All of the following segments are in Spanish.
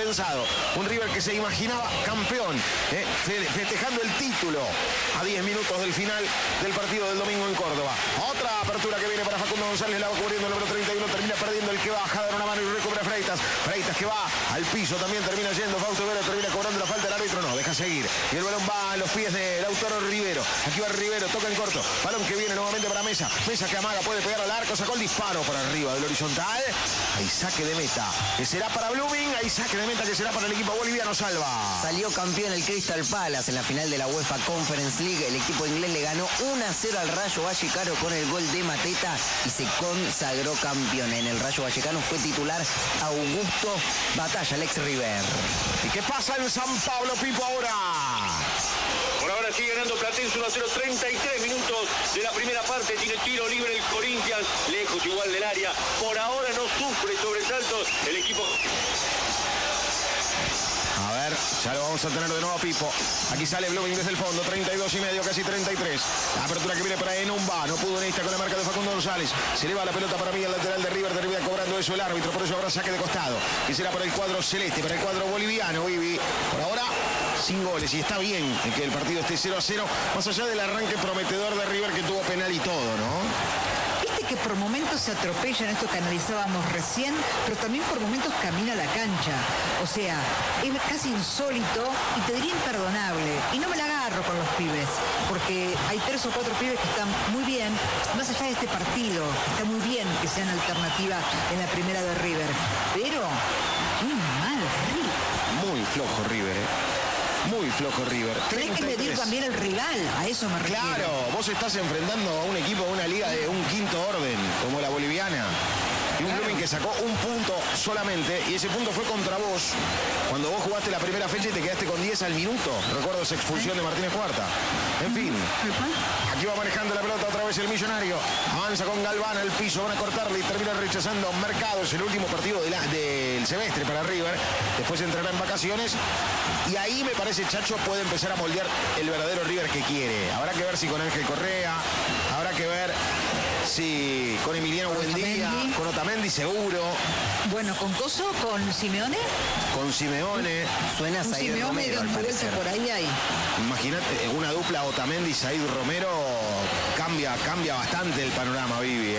pensado. Un River que se imaginaba campeón, festejando el título a 10 minutos del final del partido del domingo en Córdoba. Otra apertura que viene para Facundo González, la va cubriendo el número 31, termina perdiendo el que baja, da una mano y recupera Freitas. Freitas que va al piso, también termina yendo. Fausto Vera termina cobrando la falta, el árbitro no, deja seguir. Y el balón va a los pies de Lautaro Rivero. Aquí va Rivero, toca en corto. Balón que viene nuevamente para Mesa. Mesa que amaga, puede pegar al arco, sacó el disparo por arriba del horizontal. Hay saque de meta, que será para Blooming. Hay saque de meta que será para el equipo boliviano. Salva. Salió campeón el Crystal Palace en la final de la UEFA Conference League. El equipo inglés le ganó 1-0 al Rayo Vallecano con el gol de Mateta y se consagró campeón. En el Rayo Vallecano fue titular Augusto Batalla, el ex River. ¿Y qué pasa en San Pablo, Pipo, ahora? Por ahora sigue ganando Platense 1-0, 33 minutos de la primera parte. Tiene tiro libre el Corinthians, lejos igual del área. Por ahora no sufre sobresaltos el equipo. A ver, ya lo vamos a tener de nuevo a Pipo. Aquí sale Blooming desde el fondo, 32,5, casi 33. La apertura que viene para Enumba, no pudo en esta con la marca de Facundo González. Se eleva la pelota para mí, el lateral de River, termina cobrando eso el árbitro, por eso habrá saque de costado. Y será para el cuadro celeste, para el cuadro boliviano, Vivi. Por ahora, sin goles, y está bien que el partido esté 0-0, más allá del arranque prometedor de River que tuvo penal y todo, ¿no? Que por momentos se atropellan, esto que analizábamos recién, pero también por momentos camina la cancha. O sea, es casi insólito y te diría imperdonable. Y no me la agarro con los pibes, porque hay 3 o 4 pibes que están muy bien, más allá de este partido, está muy bien que sean alternativa en la primera de River. Pero, qué mal River. Muy flojo River, Muy flojo River. Tenés que medir también el rival, a eso me refiero. Claro, vos estás enfrentando a un equipo de una liga de un quinto orden, como la boliviana. Y un Blooming que sacó un punto solamente, y ese punto fue contra vos, cuando vos jugaste la primera fecha y te quedaste con 10 al minuto. Recuerdo esa expulsión de Martínez Cuarta. En fin, aquí va manejando la pelota otra vez el Millonario. Avanza con Galván al piso, van a cortarle y termina rechazando Mercado. Es el último partido del semestre para River. Después entrará en vacaciones. Y ahí me parece, Chacho, puede empezar a moldear el verdadero River que quiere. Habrá que ver si con Ángel Correa, habrá que ver si con Emiliano Buendía, con Otamendi seguro. Bueno, ¿con Coso? ¿Con Simeone? Con Simeone. Suena Un Said Simeone Romero, al parecer. por ahí hay. Imagínate, una dupla Otamendi y Said Romero cambia bastante el panorama, Vivi,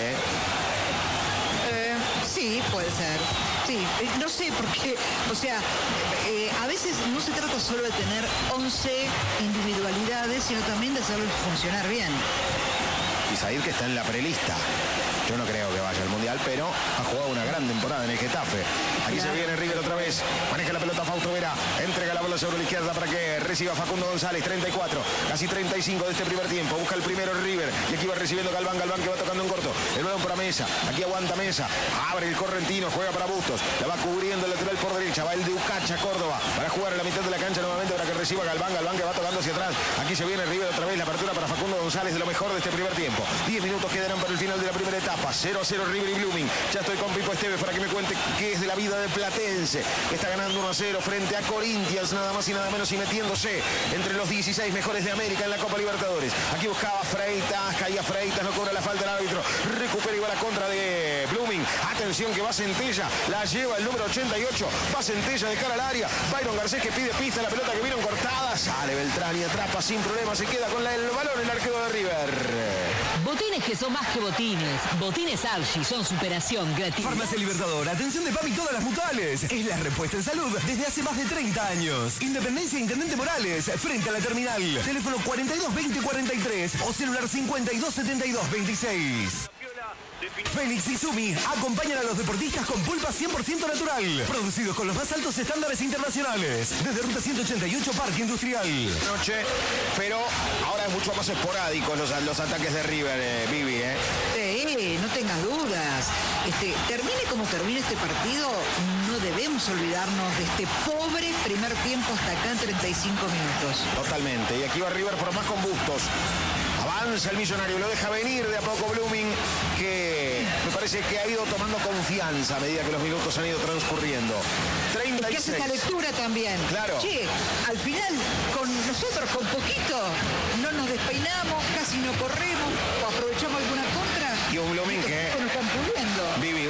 Sí, puede ser. Sí, no sé por qué, o sea, a veces no se trata solo de tener 11 individualidades, sino también de hacerlo funcionar bien. Y Said que está en la prelista. Yo no creo que vaya al Mundial, pero ha jugado una gran temporada en el Getafe. Aquí se viene River otra vez. Maneja la pelota Fausto Vera. Entrega la bola sobre la izquierda para que reciba Facundo González. 34, casi 35 de este primer tiempo. Busca el primero River. Y aquí va recibiendo Galván que va tocando en corto. El balón para Mesa. Aquí aguanta Mesa. Abre el correntino. Juega para Bustos. La va cubriendo el lateral por derecha. Va el de Ucacha, Córdoba. Para jugar en la mitad de la cancha nuevamente para que reciba Galván que va tocando hacia atrás. Aquí se viene River otra vez. La apertura para Facundo González de lo mejor de este primer tiempo. 10 minutos quedarán para el final de la primera etapa. 0-0 River y Blooming. Ya estoy con Pipo Esteves para que me cuente qué es de la vida de Platense. Está ganando 1-0 frente a Corinthians, nada más y nada menos, y metiéndose entre los 16 mejores de América en la Copa Libertadores. Aquí buscaba Freitas, caía Freitas, no cobra la falta el árbitro. Recupera y va a la contra de Blooming. Atención que va Centella, la lleva el número 88. Va Centella de cara al área. Byron Garcés que pide pista, la pelota que vieron cortada. Sale Beltrán y atrapa sin problema. Se queda con el balón el arquero de River. Botines que son más que botines. Botines Archie son superación gratis. Farmacia Libertador, atención de PAMI todas las mutuales. Es la respuesta en salud desde hace más de 30 años. Independencia Intendente Morales, frente a la terminal. Teléfono 422043 o celular 527226. Félix y Sumi acompañan a los deportistas con pulpa 100% natural, producidos con los más altos estándares internacionales. Desde Ruta 188, Parque Industrial. Noche, pero ahora es mucho más esporádico los ataques de River, Vivi, Sí, no tengas dudas. Termine como termine este partido, no debemos olvidarnos de este pobre primer tiempo hasta acá en 35 minutos. Totalmente, y aquí va River por más con Bustos. Avanza el Millonario, lo deja venir de a poco Blooming, que me parece que ha ido tomando confianza a medida que los minutos han ido transcurriendo. 36. Es que hace esa lectura también. Claro. Che, al final, con nosotros, con poquito, no nos despeinamos, casi no corremos, o aprovechamos alguna contra. Y un Blooming que... Nos están puliendo. Vivi, uno no quiere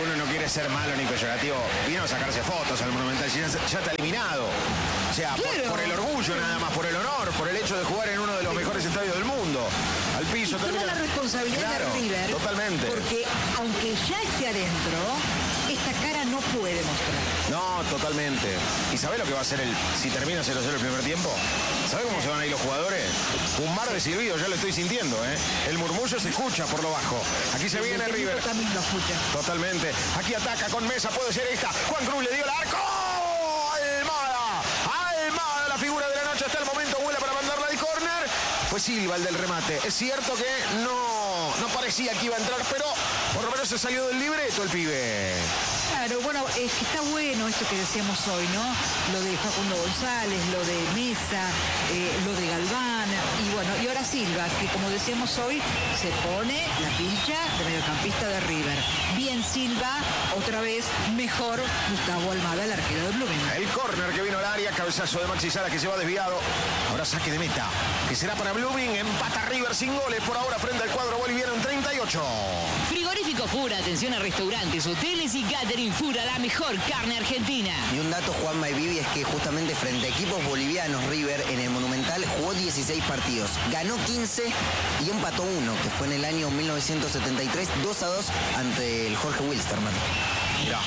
es ser malo ni peyorativo. Vino a sacarse fotos al Monumental, ya está eliminado. O sea, Claro. por el orgullo nada más, por el honor, por el hecho de jugar en uno de los mejores estadios del mundo. Al piso, Toda termina. la responsabilidad Claro, de River. totalmente. Porque aunque ya esté adentro, esta cara no puede mostrar. No, totalmente. ¿Y sabés lo que va a hacer si termina 0-0 el primer tiempo? ¿Sabés cómo se van a ir los jugadores? Un mar de silbidos, ya lo estoy sintiendo, ¿eh? El murmullo se escucha por lo bajo. Aquí se viene El técnico River. también lo escucha. Totalmente. Aquí ataca con Mesa, puede ser esta. Juan Cruz le dio el arco. Almada. Almada, la figura de la noche hasta el momento. Vuela para mandarla al córner. Fue Silva el del remate. Es cierto que no parecía que iba a entrar, pero por lo menos se salió del libreto el pibe. Claro, bueno, es que está bueno esto que decíamos hoy, ¿no? Lo de Facundo González, lo de Mesa, lo de Galván, y bueno, y ahora Silva, que como decíamos hoy, se pone la pincha de mediocampista de River. Bien Silva, otra vez mejor Gustavo Almada, el arquero de Blooming. El córner que vino al área, cabezazo de Maxi Sala que se va desviado. Ahora saque de meta, que será para Blooming. Empata River sin goles por ahora frente al cuadro boliviano en 38. Frigorífico Fura, atención a restaurantes, hoteles y catering Fura, la mejor carne argentina. Y un dato, Juanma y Vivi, es que justamente frente a equipos bolivianos, River en el Monumental jugó 16 partidos, ganó 15 y empató 1, que fue en el año 1973, 2-2 ante el Jorge Wilstermann. Mirá,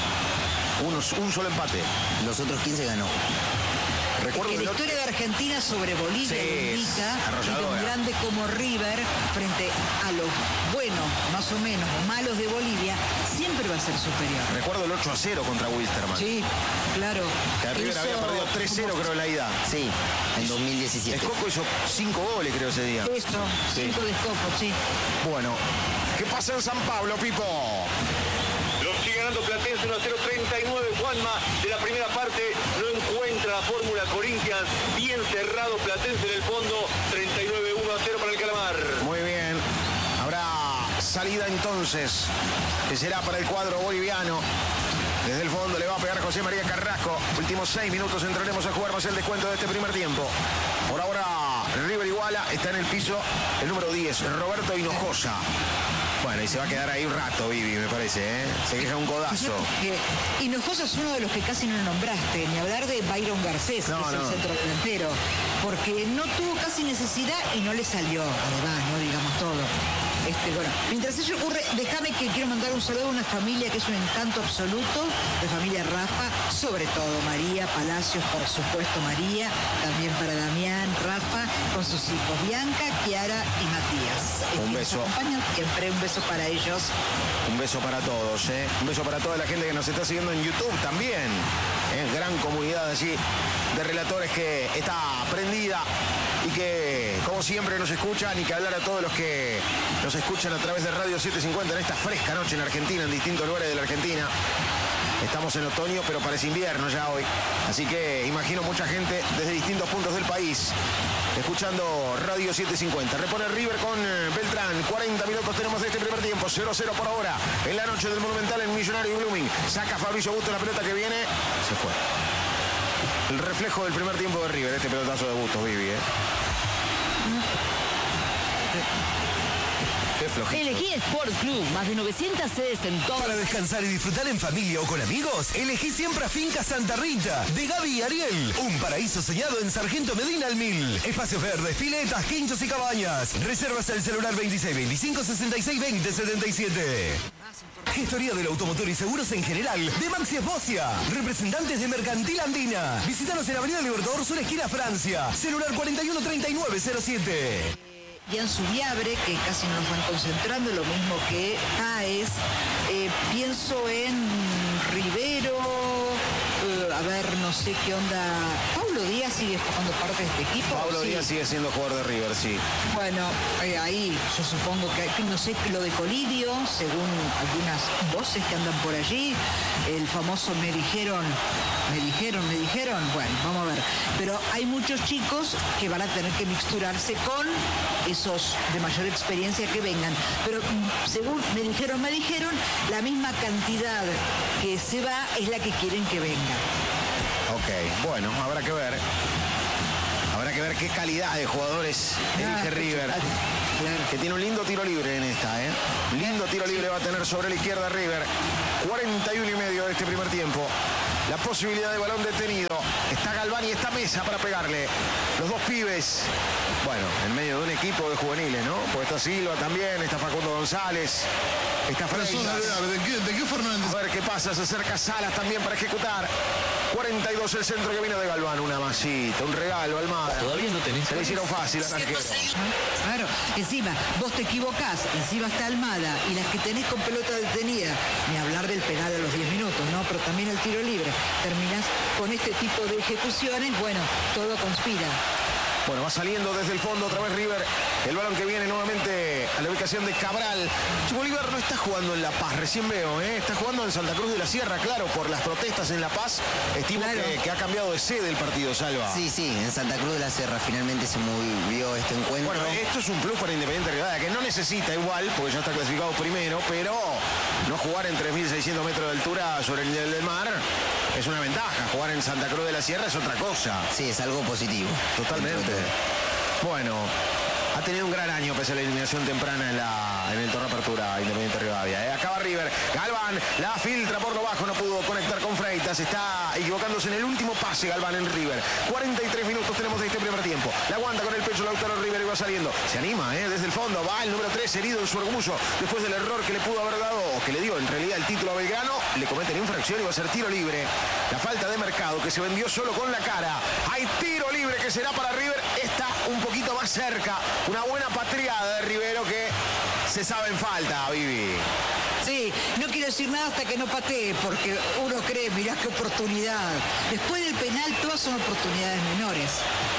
un solo empate. Los otros 15 ganó. Recuerdo Que la el historia de Argentina sobre Bolivia Sí, lo indica, y de arrolladora. un grande como River, frente a los buenos, más o menos, malos de Bolivia, siempre va a ser superior. Recuerdo el 8-0 contra Wilstermann. Sí, claro. Que River Hizo había perdido 3-0 como- creo en la ida. Sí, en 2017. Escoco hizo 5 goles creo ese día. Eso, Sí. 5 de escopo, sí. Bueno, ¿qué pasa en San Pablo, Pipo? Lo sigue ganando Platense 1-0-39. Juanma de la primera parte no encuentra la fórmula Corinthians. Bien cerrado Platense en el fondo. 39-1-0 para el Calamar. Muy bien. Habrá salida entonces, que será para el cuadro boliviano. Desde el fondo le va a pegar José María Carrasco. Últimos 6 minutos entraremos a jugarnos el descuento de este primer tiempo. Por ahora River iguala, está en el piso el número 10, Roberto Hinojosa. Bueno, y se va a quedar ahí un rato, Vivi, me parece, ¿eh? Se queja un codazo. Hinojosa es uno de los que casi no nombraste, ni hablar de Byron Garcés, No, que es no. el centro delantero, porque no tuvo casi necesidad y no le salió, además, no digamos todo. Bueno, mientras eso ocurre, déjame que quiero mandar un saludo a una familia que es un encanto absoluto, la familia Rafa, sobre todo María Palacios, por supuesto María, también para Damián, Rafa, con sus hijos Bianca, Kiara y Matías. Un Quienes beso. acompañan, siempre un beso para ellos. Un beso para todos, ¿eh? Un beso para toda la gente que nos está siguiendo en YouTube también. Gran comunidad allí de relatores que está prendida y que, como siempre, nos escuchan, y que hablar a todos los que nos escuchan a través de Radio 750 en esta fresca noche en Argentina, en distintos lugares de la Argentina. Estamos en otoño, pero parece invierno ya hoy. Así que imagino mucha gente desde distintos puntos del país escuchando Radio 750. Repone River con Beltrán. 40 minutos tenemos de este primer tiempo. 0-0 por ahora. En la noche del Monumental en Millonario y Blooming. Saca Fabricio Busto la pelota que viene. Se fue. El reflejo del primer tiempo de River. Este pelotazo de Busto, Vivi, Qué flojito. Elegí Sport Club, más de 900 sedes en todo. Para descansar y disfrutar en familia o con amigos, elegí siempre a Finca Santa Rita, de Gaby y Ariel. Un paraíso soñado en Sargento Medina al 1000. Espacios verdes, piletas, quinchos y cabañas. Reservas al celular 26 25 66 20 77. Gestoría del automotor y seguros en general de Maxi Esbocia. Representantes de Mercantil Andina. Visítanos en Avenida Libertador Sur, esquina Francia. Celular 41 39 07. Ian Subiabre, que casi no nos van concentrando, lo mismo que Páez. Pienso en Rivero, a ver, no sé qué onda. Pablo Díaz sigue formando parte de este equipo. Pablo Sí. Díaz sigue siendo jugador de River, sí. Bueno, ahí yo supongo que no sé lo de Colidio, según algunas voces que andan por allí, el famoso me dijeron, bueno, vamos a ver. Pero hay muchos chicos que van a tener que mixturarse con esos de mayor experiencia que vengan. Pero según me dijeron, la misma cantidad que se va es la que quieren que venga. Ok, bueno, habrá que ver. Habrá que ver qué calidad de jugadores elige River. Claro. Que tiene un lindo tiro libre en esta, ¿eh? Lindo tiro libre va a tener sobre la izquierda River. 41 y medio de este primer tiempo. La posibilidad de balón detenido. Está Galván y está Mesa para pegarle. Los dos pibes. Bueno, en medio de un equipo de juveniles, ¿no? Pues está Silva también, está Facundo González, está Freitas. ¿De qué Fernández? A ver qué pasa, se acerca Salas también para ejecutar. 42 el centro que viene de Galván. Una masita, un regalo, Almada. Todavía no tenés. Se le hicieron fácil al arquero. Claro, encima, vos te equivocás, encima está Almada y las que tenés con pelota detenida, ni hablar del penal a los 10 minutos, ¿no? Pero también el tiro libre. Terminás con este tipo de ejecuciones, bueno, todo conspira. Bueno, va saliendo desde el fondo otra vez River. El balón que viene nuevamente a la ubicación de Cabral. Bolívar no está jugando en La Paz, recién veo, ¿eh? Está jugando en Santa Cruz de la Sierra, claro, por las protestas en La Paz. Estimo que ha cambiado de sede el partido, Salva. Sí, en Santa Cruz de la Sierra finalmente se movió este encuentro. Bueno, esto es un plus para Independiente Rivadavia, que no necesita igual, porque ya está clasificado primero, pero no jugar en 3.600 metros de altura sobre el nivel del mar es una ventaja. Jugar en Santa Cruz de la Sierra es otra cosa. Sí, es algo positivo. Totalmente. Bueno, ha tenido un gran año pese a la eliminación temprana en el torneo de apertura Independiente Rivadavia. Acaba River, Galván la filtra por lo bajo, no pudo conectar con Freitas, está equivocándose en el último pase Galván en River. 43 minutos tenemos de este primer tiempo. La aguanta con el pecho Lautaro River y va saliendo. Se anima, desde el fondo, va el número 3 herido en su orgullo. Después del error que le pudo haber dado, o que le dio en realidad el título a Belgrano, le cometen infracción y va a ser tiro libre. La falta de Mercado que se vendió solo con la cara. Hay tiro libre que será para River, está un poquito más cerca. Una buena patriada de Rivero que se sabe en falta, Vivi. Sí, no quiero decir nada hasta que no patee, porque uno cree, mirá qué oportunidad. Después del penal, todas son oportunidades menores.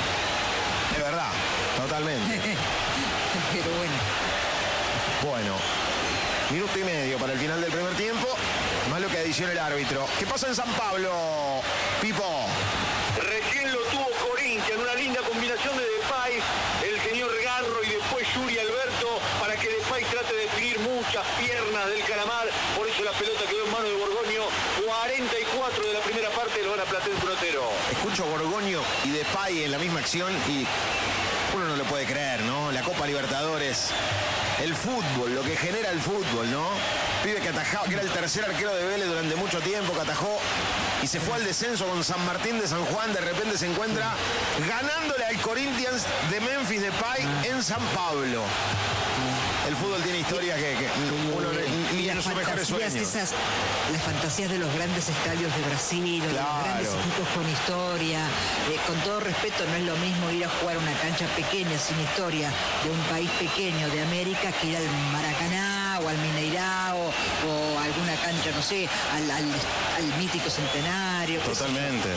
Es verdad, totalmente. Pero bueno. Bueno, minuto y medio para el final del primer tiempo. Más lo que adiciona el árbitro. ¿Qué pasa en San Pablo, Pipo? Recién lo tuvo Corinthians, una linda combinación de Depay, el señor Garro y después Yuri Alberto, para que Depay trate de seguir muchas piernas del Calamar. Por eso la pelota quedó en mano de Borgoño. 44 de la primera parte, lo van a Platense 1-0. Escucho Borgoño y Depay en la misma acción y uno no lo puede creer, ¿no? La Copa Libertadores, el fútbol, lo que genera el fútbol, ¿no? Pibe que atajaba, que era el tercer arquero de Vélez durante mucho tiempo, que atajó y se fue al descenso con San Martín de San Juan. De repente se encuentra ganándole al Corinthians de Memphis Depay en San Pablo. El fútbol tiene historias que uno ni en sus mejores sueños. Las fantasías de los grandes estadios de Brasil, de los grandes equipos con historia. Con todo respeto, no es lo mismo ir a jugar a una cancha pequeña, sin historia, de un país pequeño de América, que ir al Maracaná o al Mineirao o alguna cancha, no sé, al mítico Centenario. Totalmente.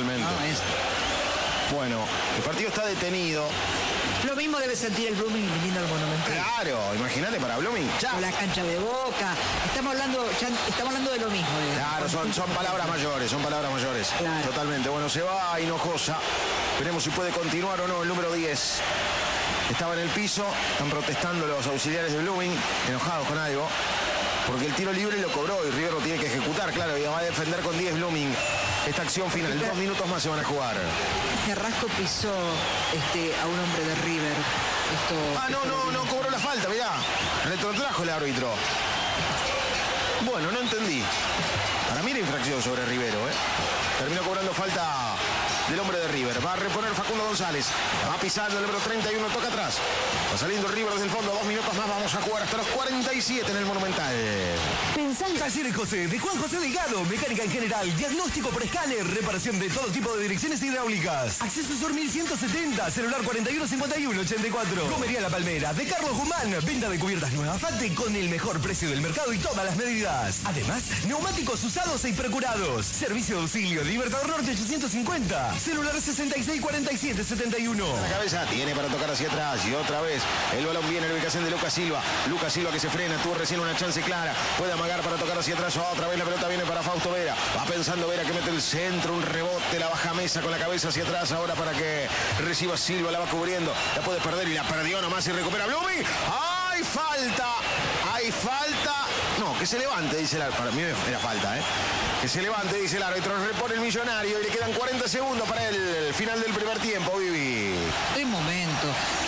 Bueno, el partido está detenido. Lo mismo debe sentir el Blooming viniendo al Monumental. Claro, imagínate para Blooming. O la cancha de Boca. Estamos hablando de lo mismo. Claro, son palabras mayores, Claro. Totalmente. Bueno, se va a Hinojosa. Veremos si puede continuar o no el número 10. Estaba en el piso, están protestando los auxiliares de Blooming, enojados con algo, porque el tiro libre lo cobró y River lo tiene que ejecutar, claro, y va a defender con 10 Blooming. Esta acción final, 2 minutos más se van a jugar. Carrasco pisó a un hombre de River. No cobró la falta, mirá. Retrotrajo el árbitro. Bueno, no entendí. Para mí era infracción sobre Rivero, Terminó cobrando falta del hombre de River. Va a reponer Facundo González. Va pisando el número 31, toca atrás. Va saliendo River desde el fondo. 2 minutos más, vamos a jugar hasta los 47 en el Monumental. Talleres José, de Juan José Delgado, mecánica en general, diagnóstico por escáner, reparación de todo tipo de direcciones hidráulicas. Acceso Sur 1170, celular 415184. Comería La Palmera, de Carlos Guzmán, venta de cubiertas nuevas FATE con el mejor precio del mercado y todas las medidas. Además, neumáticos usados e procurados. Servicio de auxilio, Libertador Norte 850, celular 664771. La cabeza tiene para tocar hacia atrás y otra vez el balón viene en la ubicación de Lucas Silva. Lucas Silva que se frena, tuvo recién una chance clara, puede amagar para tocar hacia atrás. Otra vez la pelota viene para Fausto Vera. Va pensando Vera que mete el centro, un rebote, la baja mesa con la cabeza hacia atrás ahora para que reciba Silva, la va cubriendo, la puede perder y la perdió nomás y recupera Blooming. ¡Hay falta! ¡Hay falta! No, que se levante, dice el árbitro. Para mí era falta, Que se levante, dice el árbitro. Repone el Millonario y le quedan 40 segundos para el final del primer tiempo, Vivi. Qué momento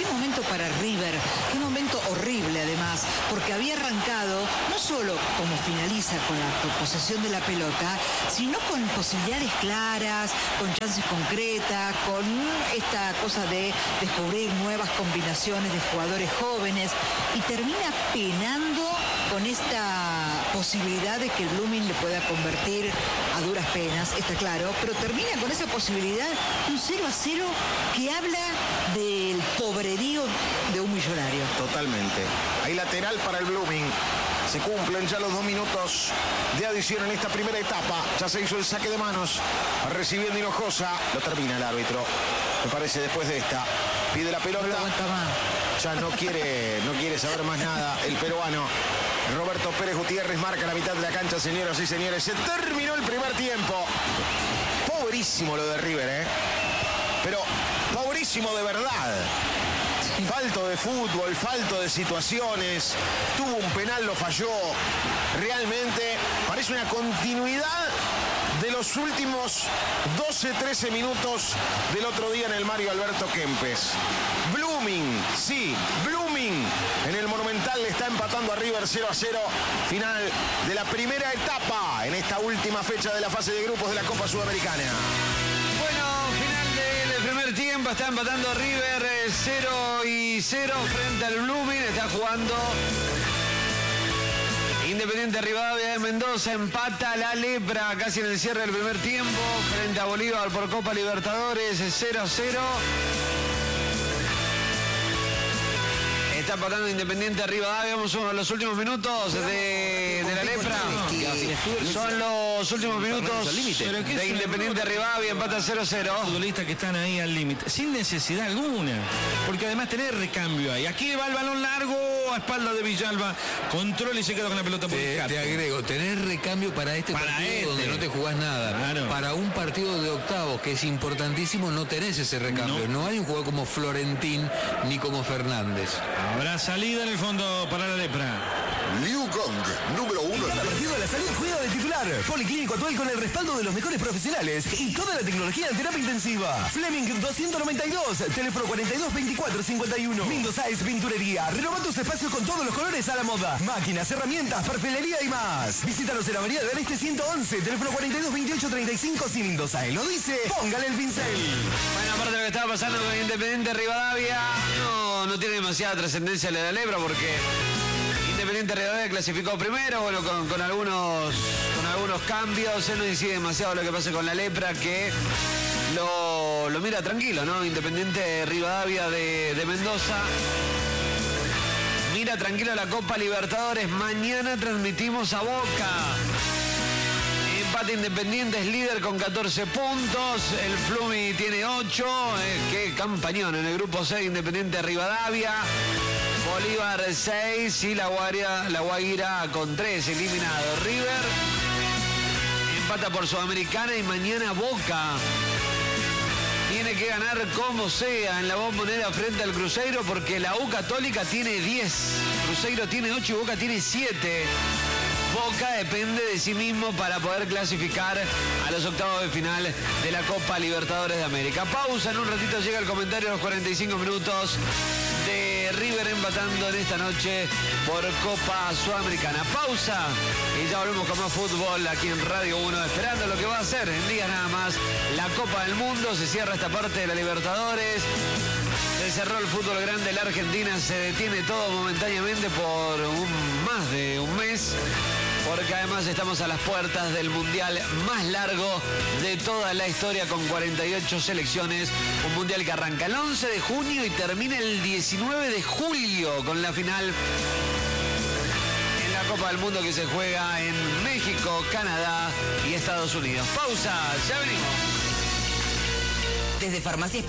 para River. Qué momento horrible además, porque había arrancado no solo como finaliza con la posesión de la pelota, sino con posibilidades claras, con chances concretas, con esta cosa de descubrir nuevas combinaciones de jugadores jóvenes, y termina penando con esta posibilidad de que el Blooming le pueda convertir a duras penas, está claro, pero termina con esa posibilidad, un 0-0 que habla del pobrerío de un millonario. Totalmente. Hay lateral para el Blooming. Se cumplen ya los 2 minutos de adición en esta primera etapa. Ya se hizo el saque de manos. Recibiendo Hinojosa. Lo termina el árbitro. Me parece después de esta. Pide la pelota. No lo aguanta más. Ya no quiere saber más nada el peruano. Roberto Pérez Gutiérrez marca la mitad de la cancha, señoras y señores. Se terminó el primer tiempo. Pobrísimo lo de River, ¿eh? Pero pobrísimo de verdad. Falto de fútbol, falto de situaciones. Tuvo un penal, lo falló. Realmente parece una continuidad de los últimos 12-13 minutos del otro día en el Mario Alberto Kempes. Blooming, sí, Blooming en el Monumental le está empatando a River 0-0. Final de la primera etapa en esta última fecha de la fase de grupos de la Copa Sudamericana. Bueno, final del primer tiempo, está empatando River 0-0 frente al Blooming, está jugando Independiente Rivadavia de Mendoza, empata la Lepra casi en el cierre del primer tiempo frente a Bolívar por Copa Libertadores, 0-0. Está empatando Independiente Rivadavia. Vamos a los últimos minutos de la Lepra. Son los últimos minutos de Independiente Rivadavia. Empata 0-0. Futbolistas que están ahí al límite, sin necesidad alguna. Porque además tener recambio ahí. Aquí va el balón largo a espalda de Villalba. Control y se queda con la pelota por el Te agrego, tener recambio para este partido donde no te jugás nada. Claro. Para un partido de octavos que es importantísimo, no tenés ese recambio. No hay un jugador como Florentín ni como Fernández. Habrá salida en el fondo para la Lepra. Liu Gong, número 1. Cada partido de la salud juega de titular. Policlínico Atuel con el respaldo de los mejores profesionales y toda la tecnología en terapia intensiva. Fleming 292, teléfono 422451. Mindo Sáez Pinturería. Renova tus espacios con todos los colores a la moda. Máquinas, herramientas, perfilería y más. Visítanos en la Avenida del Este 111, teléfono 422835. Si Mindo Sáez lo dice, póngale el pincel. Bueno, aparte de lo que estaba pasando con Independiente Rivadavia, no tiene demasiada trascendencia la de la Lepra porque Independiente Rivadavia clasificó primero, bueno, con algunos cambios. Él no incide demasiado lo que pasa con la Lepra, que lo mira tranquilo, ¿no? Independiente Rivadavia de Mendoza mira tranquilo la Copa Libertadores. Mañana transmitimos a Boca. Empate Independiente, es líder con 14 puntos. El Flumi tiene 8. Qué campañón en el grupo 6, Independiente Rivadavia. Bolívar 6 y la Guaira con 3, eliminado. River empata por Sudamericana y mañana Boca tiene que ganar como sea en la Bombonera frente al Cruzeiro porque la U Católica tiene 10, Cruzeiro tiene 8 y Boca tiene 7. Boca depende de sí mismo para poder clasificar a los octavos de final de la Copa Libertadores de América. Pausa, en un ratito llega el comentario de los 45 minutos de River empatando en esta noche por Copa Sudamericana. Pausa y ya volvemos con más fútbol aquí en Radio 1, esperando lo que va a ser en días nada más la Copa del Mundo. Se cierra esta parte de la Libertadores. Se cerró el fútbol grande, la Argentina se detiene todo momentáneamente por más de un mes, porque además estamos a las puertas del mundial más largo de toda la historia con 48 selecciones, un mundial que arranca el 11 de junio y termina el 19 de julio con la final en la Copa del Mundo que se juega en México, Canadá y Estados Unidos. Pausa, ya venimos. Desde Farmacia